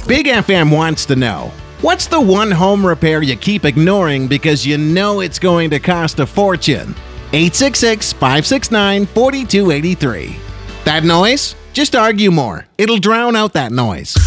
Big FM wants to know, what's the one home repair you keep ignoring because you know it's going to cost a fortune? 866-569-4283. That noise? Just argue more. It'll drown out that noise.